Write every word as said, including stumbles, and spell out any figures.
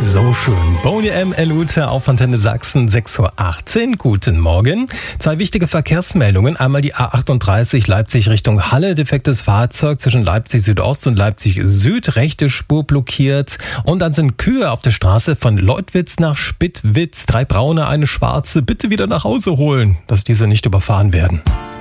So schön. Boney M. Elute auf Antenne Sachsen, sechs Uhr achtzehn. Guten Morgen. Zwei wichtige Verkehrsmeldungen. Einmal die A achtunddreißig Leipzig Richtung Halle. Defektes Fahrzeug zwischen Leipzig Südost und Leipzig Süd. Rechte Spur blockiert. Und dann sind Kühe auf der Straße von Leutwitz nach Spittwitz. Drei braune, eine schwarze. Bitte wieder nach Hause holen, dass diese nicht überfahren werden.